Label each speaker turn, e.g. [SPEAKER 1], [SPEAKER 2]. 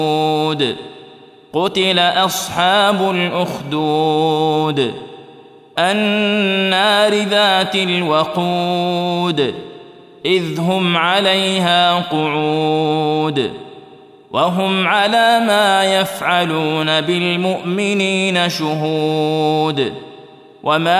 [SPEAKER 1] قتل أصحاب الأخدود النار ذات الوقود إذ هم عليها قعود وهم على ما يفعلون بالمؤمنين شهود وما